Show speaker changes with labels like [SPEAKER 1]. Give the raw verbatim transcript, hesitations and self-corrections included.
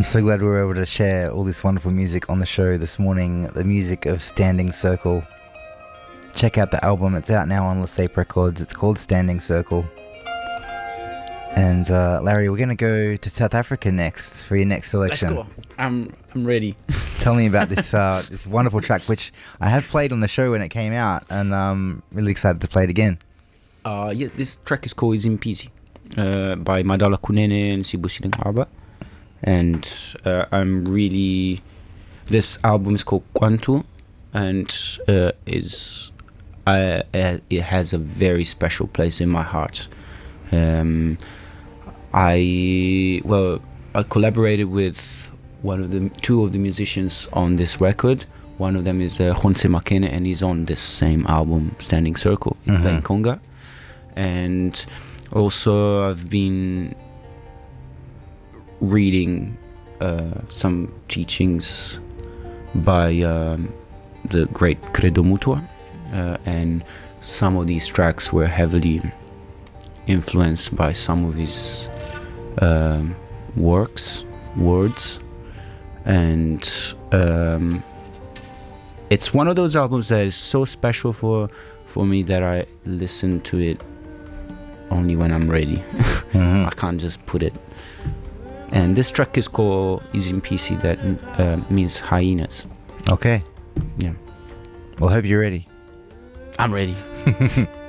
[SPEAKER 1] so glad we were able to share all this wonderful music on the show this morning. The music of Standing Circle. Check out the album. It's out now on Lescape Records. It's called Standing Circle. And uh, Larry, we're going to go to South Africa next for your next selection.
[SPEAKER 2] Let's go. I'm I'm ready.
[SPEAKER 1] Tell me about this uh, this wonderful track, which I have played on the show when it came out, and I'm really excited to play it again.
[SPEAKER 2] Uh, yeah, this track is called Izimpisi uh, by Madala Kunene and Sibusi Ngaba. And uh, I'm really... This album is called Kwantu, and uh, is uh, uh, it has a very special place in my heart. Um, I well, I collaborated with one of the two of the musicians on this record. One of them is uh, Khonse Makene, and he's on this same album, Standing Circle, in
[SPEAKER 1] Mm-hmm.
[SPEAKER 2] playing conga. And also, I've been reading uh, some teachings by um, the great Credo Mutua, uh, and some of these tracks were heavily influenced by some of his um, works, words, and um, it's one of those albums that is so special for for me that I listen to it only when I'm ready.
[SPEAKER 1] Mm-hmm.
[SPEAKER 2] I can't just put it. And this track is called Izimpisi, that uh, means hyenas.
[SPEAKER 1] Okay.
[SPEAKER 2] Yeah.
[SPEAKER 1] Well, hope you're ready.
[SPEAKER 2] I'm ready.